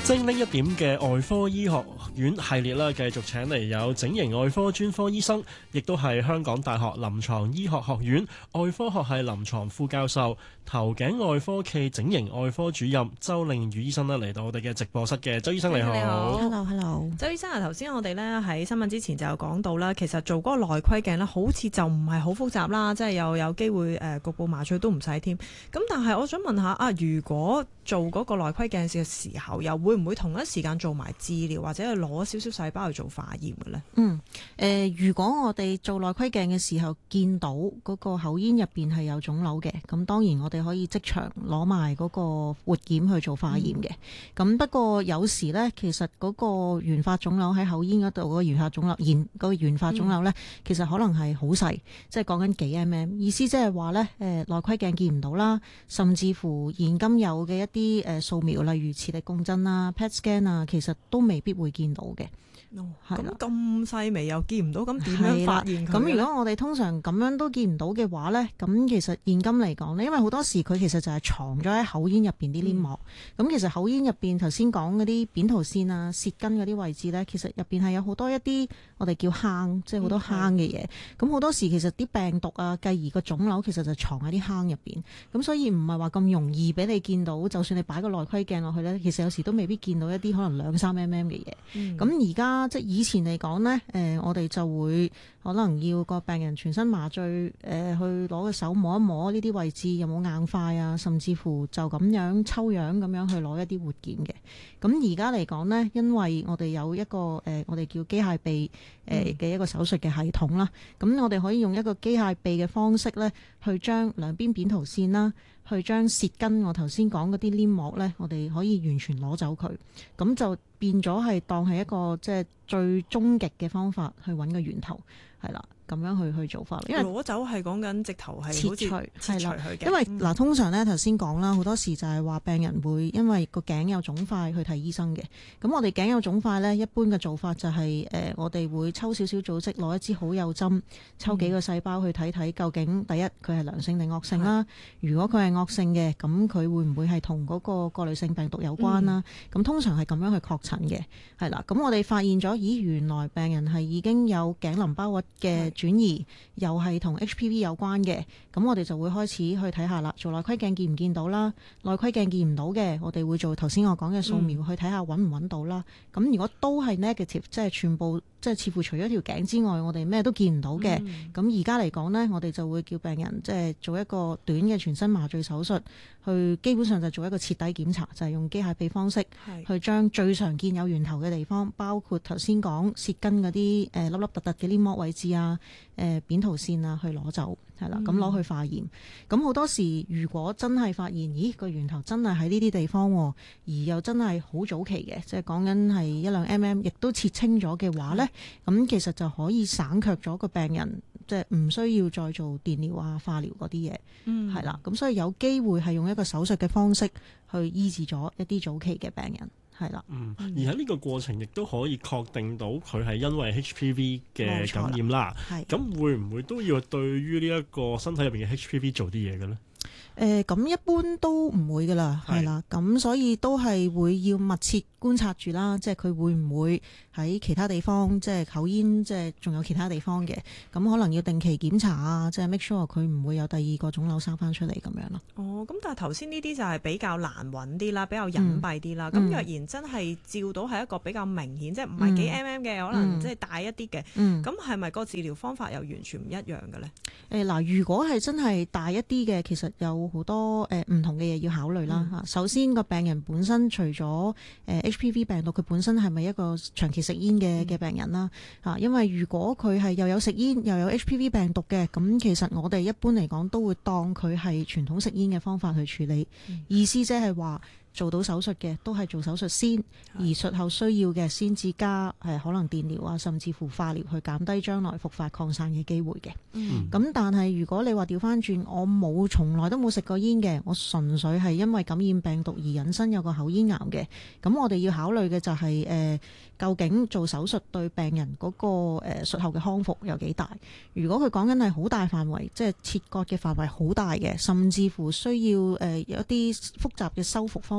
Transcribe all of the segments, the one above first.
精靈一點嘅外科醫學院系列啦，繼續請嚟有整形外科專科醫生，亦都係香港大學臨床醫學學院外科學系臨床副教授、頭頸外科暨整形外科主任周令宇醫生啦，嚟到我哋嘅直播室嘅。周醫生你好。 你好 Hello。 周醫生啊，頭先我哋咧喺新聞之前就有講到啦，其實做嗰個內窺鏡咧，好似就唔係好複雜啦，即係又有機會局部麻醉都唔使添。咁但係我想問下啊，如果做嗰個內窺鏡嘅時候，又會唔會同一時間做埋治療，或者係攞少少細胞去做化驗嘅咧？ 如果我哋做內窺鏡嘅時候見到嗰個口咽入邊係有腫瘤嘅，咁當然我哋可以即場攞埋嗰個活檢去做化驗嘅。咁不過有時呢，其實嗰個原發腫瘤喺口咽嗰度嗰個原發腫瘤，原發腫瘤呢，其實可能係好細，即係講緊幾 mm。意思即係話呢，內窺鏡見唔到啦，甚至乎現今有嘅一啲掃描，例如磁力共振啊、PET scan 啊，其實都未必會見到嘅。 咁細微又見唔到，咁點樣發現佢？ 咁如果我哋通常咁樣都見唔到嘅話呢，咁其實現今嚟講呢，因為好多時佢其實就係藏咗喺口咽入邊啲黏膜。咁其實口咽入邊頭先講嗰啲扁桃腺啊、舌根嗰啲位置呢，其實入邊係有好多一啲我哋叫坑，即係好多坑嘅嘢。咁好多時其實啲病毒啊，繼而個腫瘤其實就藏喺啲坑入邊。咁所以唔係話咁容易俾你見到，就算你擺個內窺鏡落去呢，其實有時都未必見到一啲可能2-3 mm 嘅嘢。咁而家即係以前嚟講呢，我哋就會可能要個病人全身麻醉，去攞個手摸一摸呢啲位置有冇硬塊啊，甚至乎就咁樣抽樣咁樣去攞一啲活檢嘅。咁而家嚟講呢，因為我哋有一個我哋叫機械臂嘅一個手術嘅系統啦，咁我哋可以用一個機械臂嘅方式呢，去將兩邊扁桃腺啦，去將舌根我頭先講嗰啲黏膜呢，我哋可以完全攞走佢，咁就變咗係當係一個即係最終極嘅方法去揾個源頭，係啦，咁樣去做法。因為攞走係講緊直頭係切除佢嘅。 因為嗱，通常咧頭先講啦，好多時就係話病人會因為個頸有腫塊去睇醫生嘅。咁我哋頸有腫塊咧，一般嘅做法就係我哋會抽少少組織，攞一支好幼針，抽幾個細胞去睇睇究竟第一佢係良性定惡性啦。如果佢係惡性嘅，咁佢會唔會係同嗰個過濾性病毒有關啦？咁通常係咁樣去確診嘅，係啦。咁我哋發現咗，咦，原來病人係已經有頸淋巴核嘅轉移，又係同 HPV 有關嘅，咁我哋就會開始去睇下啦。做內窺鏡見唔見到啦？內窺鏡見唔到嘅，我哋會做頭先我講嘅掃描去睇下揾唔揾到啦。咁如果都係 negative， 即係全部即係似乎除咗條頸之外，我哋咩都見唔到嘅。咁而家嚟講呢，我哋就會叫病人即係做一個短嘅全身麻醉手術，去基本上就做一個徹底檢查，就係用機械臂方式去將最常見有源頭嘅地方，包括頭先講舌根嗰啲粒粒突突嘅黏膜位置啊、扁桃腺啊，去攞走，係啦，咁攞去化驗。咁好多時如果真係發現，咦，個源頭真係喺呢啲地方，而又真係好早期嘅，即係講緊係1-2 mm，亦都切清咗嘅話呢，咁其實就可以省卻咗個病人，即係唔需要再做電療啊、化療嗰啲嘢，係啦。咁所以有機會係用一個手術嘅方式去醫治咗一啲早期嘅病人。係啦， 而喺呢個過程亦都可以確定到佢係因為 HPV 嘅感染啦。咁會唔會都要對於呢一個身體入邊嘅 HPV 做啲嘢嘅呢？ 咁一般都唔會噶啦，係啦，咁所以都係會要密切觀察住啦，即係佢會唔會喺其他地方，即係口咽，即係仲有其他地方嘅，咁可能要定期檢查啊，即係 make sure 佢唔會有第二個腫瘤生翻出嚟咁樣咯。 咁但係頭先呢啲就係比較難揾啲啦，比較隱蔽啲啦。咁若然真係照到係一個比較明顯，即係唔係幾 mm 嘅，可能即係大一啲嘅，咁係咪個治療方法又完全唔一樣嘅咧？ 嗱，如果係真係大一啲嘅，其實有好多唔同嘅嘢要考慮啦。首先個病人本身除咗HPV 病毒，佢本身係咪一個長期食煙嘅病人啦？因為如果佢係又有食煙又有 HPV 病毒嘅，咁其實我哋一般嚟講都會當佢係傳統食煙嘅方法去處理。意思即係話，做到手術嘅都係做手術先，而術後需要嘅先至加可能電療啊，甚至乎化療去減低將來復發擴散嘅機會嘅。咁但係如果你話調翻轉，我從來都冇食過煙嘅，我純粹係因為感染病毒而引申有個口咽癌嘅，咁我哋要考慮嘅就係究竟做手術對病人嗰個術後嘅康復有幾大？如果佢講緊係好大範圍，即係切割嘅範圍好大嘅，甚至乎需要有一啲複雜嘅修復方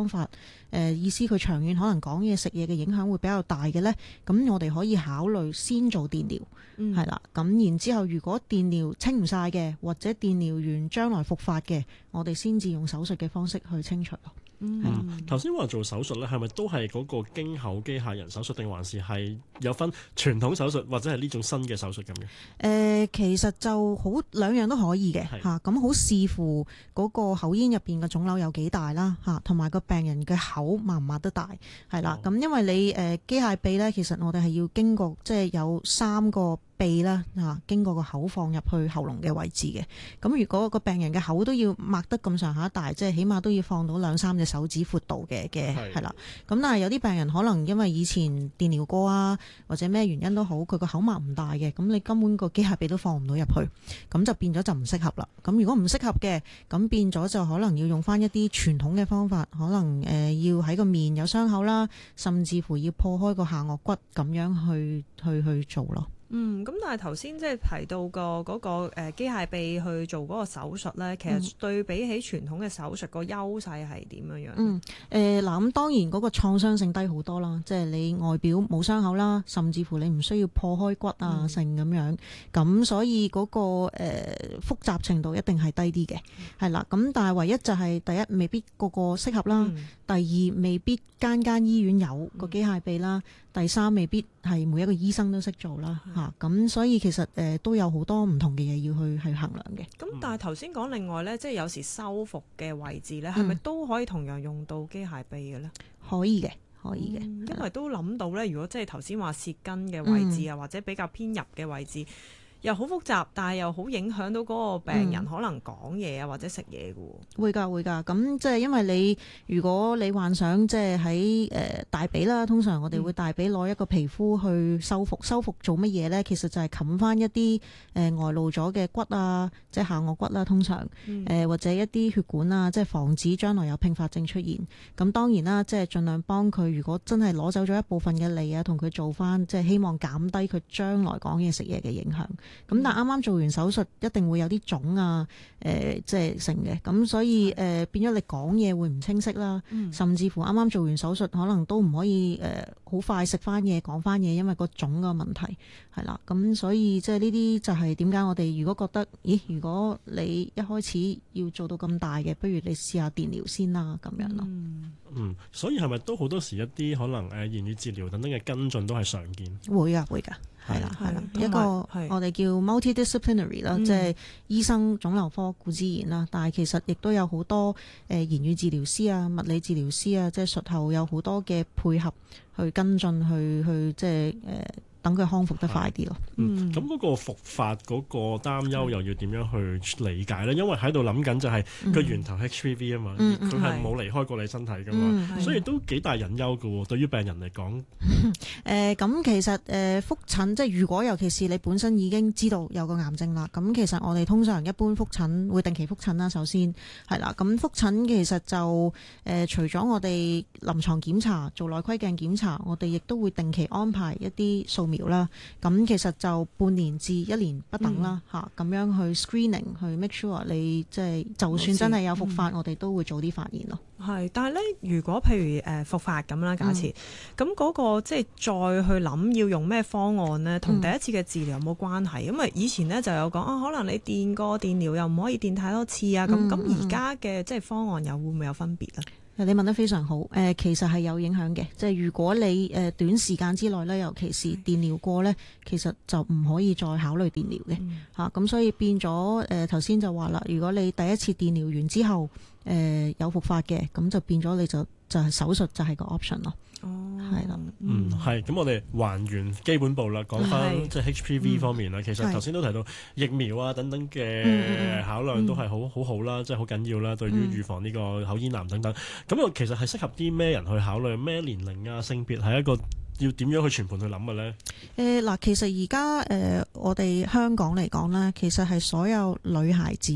方法，意思佢長遠可能講嘢食嘢嘅影響會比較大嘅呢，咁我哋可以考慮先做電療，係啦。咁然之後，如果電療清唔晒嘅，或者電療完將來復發嘅，我哋先至用手術嘅方式去清除咯。 頭先話做手術咧，係咪都係嗰個經口機械人手術，定還是係有分傳統手術或者係呢種新嘅手術咁嘅？ 其實就好兩樣都可以嘅嚇，咁好視乎嗰個口咽入邊嘅腫瘤有幾大啦嚇，同埋個病人嘅口擘唔擘得大係啦。咁因為你機械臂咧，其實我哋係要經過即係有3個鼻啦嚇，經過個口放入去喉嚨嘅位置嘅。咁如果個病人嘅口都要擘得咁上下大，即係起碼都要放到2-3隻手指闊度嘅係啦。咁但係有啲病人可能因為以前電療過啊，或者咩原因都好，佢個口擘唔大嘅，咁你根本個機械臂都放唔到入去，咁就變咗就唔適合啦。咁如果唔適合嘅，咁變咗就可能要用翻一啲傳統嘅方法，可能要喺個面有傷口啦，甚至乎要破開個下顎骨咁樣去做咯。 咁但係頭先即係提到嗰個機械臂去做嗰個手術咧，其實對比起傳統嘅手術個優勢係點樣樣？ 嗱咁當然嗰個創傷性低好多啦，即係你外表冇傷口啦，甚至乎你唔需要破開骨啊成咁樣，咁所以嗰個複雜程度一定係低啲嘅，係啦。咁但係唯一就係第一未必個個適合啦，第二未必間醫院有個機械臂啦，第三未必係每一個醫生都識做啦嚇。咁所以其實都有好多唔同嘅嘢要去衡量嘅。 咁但係頭先講另外咧，即係有時修復嘅位置咧，係咪都可以同樣用到機械臂嘅咧？ 可以嘅。 因為都諗到咧，如果即係頭先話舌根嘅位置啊，或者比較偏入嘅位置。又好複雜，但係又好影響到嗰個病人可能講嘢啊，或者食嘢嘅喎。會㗎。咁即係因為如果你幻想即係喺大髀啦，通常我哋會大髀攞一個皮膚去修復。修復做乜嘢咧？其實就係冚翻一啲外露咗嘅骨啊，即係下顎骨啦，通常或者一啲血管啊，即係防止將來有併發症出現。咁當然啦，即係盡量幫佢。如果真係攞走咗一部分嘅脷啊，同佢做翻，即係希望減低佢將來講嘢食嘢嘅影響。咁但係啱啱做完手術，一定會有啲腫啊，即係成嘅，咁所以變咗你講嘢會唔清晰啦，甚至乎啱啱做完手術，可能都唔可以好快食翻嘢講翻嘢，因為個腫嘅問題係啦。咁所以即係呢啲就係點解我哋如果覺得，如果你一開始要做到咁大嘅，不如你試下電療先啦，咁樣咯。 所以係咪都好多時一啲可能言語治療等等嘅跟進都係常見？ 會㗎。係啦，一個我哋叫 multidisciplinary 啦，即係醫生腫瘤科固之然啦，但係其實亦都有好多言語治療師啊、物理治療師啊，即係術後有好多嘅配合去跟進，去即係等佢康復得快啲咯。 咁嗰個復發嗰個擔憂又要點樣去理解咧？因為喺度諗緊就係個源頭 HPV 啊嘛，佢係冇離開過你身體噶嘛，所以都幾大隱憂噶喎。對於病人嚟講， 咁其實覆診即係如果尤其是你本身已經知道有個癌症啦，咁其實我哋通常一般覆診會定期覆診啦。首先係啦，咁覆診其實就除咗我哋臨床檢查、做內窺鏡檢查，我哋亦都會定期安排一啲掃描啦。咁其實就半年至1年不等啦，咁樣去 screening 去 make sure 你即係就算真係有復發，我哋都會早啲發現咯。 係，但係咧，如果譬如復發咁啦，假設咁嗰個即係再去諗要用咩方案呢？同第一次嘅治療有冇關係？因為以前呢就有講可能你電療又唔可以電太多次啊，咁而家嘅即係方案又會唔會有分別呢？ 你問得非常好，其實係有影響嘅，即係如果你短時間之內咧，尤其是電療過咧，其實就唔可以再考慮電療嘅嚇，咁所以變咗頭先就話啦，如果你第一次電療完之後有復發嘅，咁就變咗你就係手術就係個 option 咯。係啦， 係咁，我哋還原基本步啦，講翻即係 HPV 方面啦。其實頭先都提到疫苗啊等等嘅考量都係好好啦，即係好緊要啦，對於預防呢個口咽癌等等。咁其實係適合啲咩人去考慮？咩年齡啊、性別係一個要點樣去全盤去諗嘅咧？ 嗱，其實而家我哋香港嚟講呢，其實係所有女孩子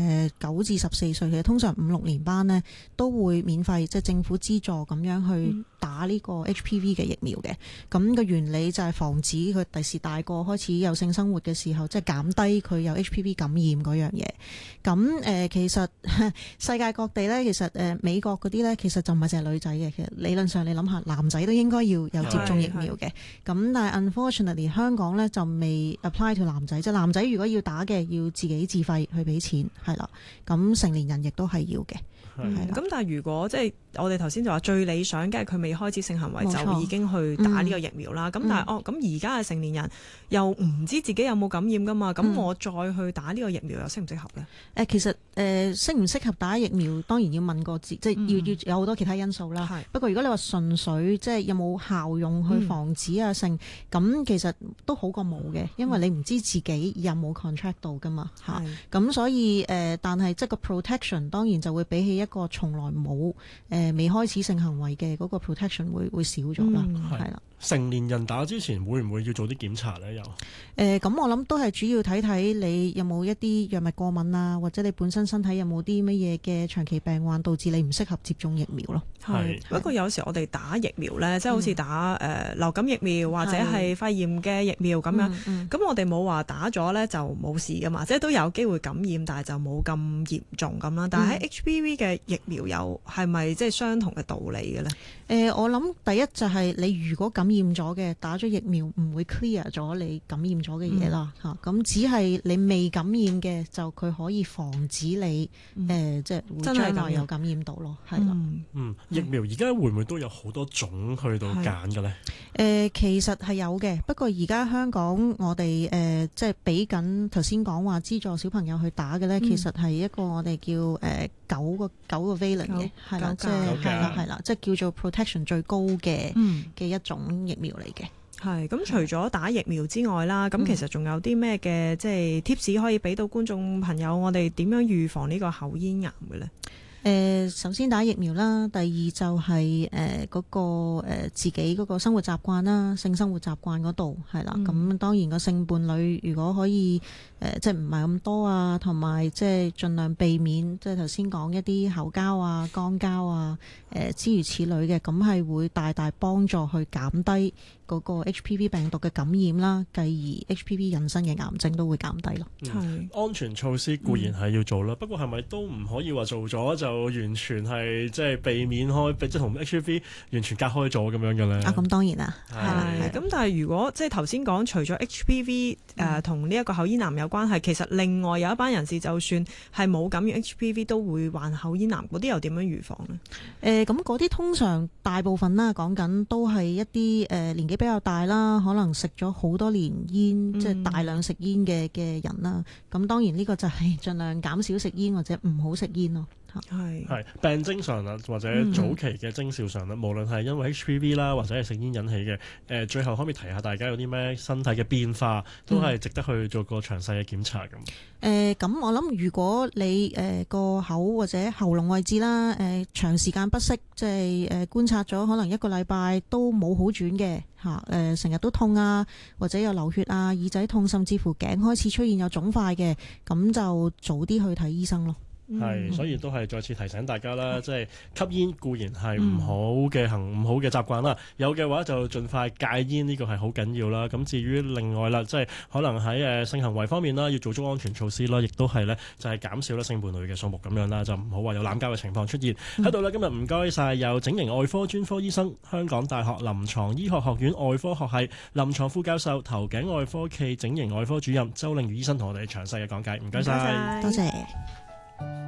9至14歲嘅，通常5、6年班呢，都會免費即係政府資助咁樣去打呢個 HPV 嘅疫苗嘅。咁個原理就係防止佢第時大個開始有性生活嘅時候，即係減低佢有 HPV 感染嗰樣嘢。咁其實世界各地呢，其實美國嗰啲呢，其實就唔係淨係女仔嘅。其實理論上你諗下，男仔都應該要有接種疫苗嘅。咁但係 unfortunately 香港呢就未 apply to 男仔，即係男仔如果要打嘅，要自己自費去俾錢，係啦。咁成年人亦都係要嘅。 咁但係如果即係我哋頭先就話最理想，梗係佢未開始性行為就已經去打呢個疫苗啦。咁但係咁而家嘅成年人又唔知自己有冇感染噶嘛？咁我再去打呢個疫苗又適唔適合呢？ 其實適唔適合打疫苗，當然要問過即係要有好多其他因素啦。不過如果你話純粹即係有冇效用去防止啊性，咁其實都好過冇嘅，因為你唔知自己有冇 contract 到噶嘛嚇。咁所以但係即係個 protection 當然就會比起一個從來冇未開始性行為嘅嗰個 protection 會少咗啦，係啦。 成年人打之前會唔會要做啲檢查呢？又咁我諗都係主要睇睇你有冇一啲藥物過敏啊，或者你本身身體有冇啲乜嘢嘅長期病患導致你唔適合接種疫苗咯。 係不過有時我哋打疫苗呢，即係好似打流感疫苗或者係肺炎嘅疫苗咁樣，咁我哋冇話打咗呢就冇事噶嘛，即係都有機會感染，但係就冇咁嚴重咁啦。但係喺 HPV 嘅疫苗又係咪即係相同嘅道理嘅呢？ 我諗第一就係你如果感染咗嘅，打咗疫苗唔會 clear 咗你感染咗嘅嘢啦嚇。咁只係你未感染嘅，就佢可以防止你即係會將來有感染到咯，係啦。 疫苗而家會唔會都有好多種去到揀嘅呢？ 其實係有嘅，不過而家香港我哋即係俾緊頭先講話資助小朋友去打嘅呢，其實係一個我哋叫9個 valent 嘅，係啦，即係啦，即係叫做 protection 最高嘅一種疫苗嚟嘅。 係咁，除咗打疫苗之外啦，咁其實仲有啲咩嘅即係 tips 可以俾到觀眾朋友，我哋點樣預防呢個口咽癌嘅呢？ 首先打疫苗啦，第二就係嗰個自己嗰個生活習慣啦，性生活習慣嗰度係啦。咁當然個性伴侶如果可以即係唔係咁多啊，同埋即係盡量避免即係頭先講一啲口交啊、肛交啊諸如此類嘅，咁係會大大幫助去減低嗰個 HPV 病毒嘅感染啦，繼而 HPV 引申嘅癌症都會減低咯。 安全措施固然係要做啦，不過係咪都唔可以話做咗就完全係即係避免開，即係同 HPV 完全隔開咗咁樣嘅咧？ 咁當然啦， 係咁，但係如果即係頭先講，除咗 HPV 同呢一個口咽癌有關係，其實另外有一班人士就算係冇感染 HPV 都會患口咽癌，嗰啲又點樣預防呢？ 咁嗰啲通常大部分啦，講緊都係一啲年紀比較大啦，可能食咗好多年煙，即係大量食煙嘅人啦。咁當然呢個就係盡量減少食煙或者唔好食煙咯。 係病徵上啦，或者早期嘅徵兆上啦，無論係因為 HPV 啦，或者係食煙引起嘅，最後可唔可以提下大家有啲咩身體嘅變化，都係值得去做個詳細嘅檢查咁。 咁我諗如果你個口或者喉嚨位置啦，長時間不適，即係觀察咗可能1個禮拜都冇好轉嘅嚇，成日都痛啊，或者有流血啊、耳仔痛，甚至乎頸開始出現有腫塊嘅，咁就早啲去睇醫生咯。 係，所以都係再次提醒大家啦，即係吸煙固然係唔好嘅唔好嘅習慣啦，有嘅話就盡快戒煙，呢個係好緊要啦。咁至於另外啦，即係可能喺性行為方面啦，要做足安全措施啦，亦都係呢，就係減少性伴侶嘅數目咁樣啦，就唔好話有濫交嘅情況出現喺度啦。今日唔該晒有整形外科專科醫生、香港大學臨床醫學學院外科學系臨床副教授、頭頸外科暨整形外科主任周令瑜醫生同我哋詳細嘅講解，唔該晒， 多謝。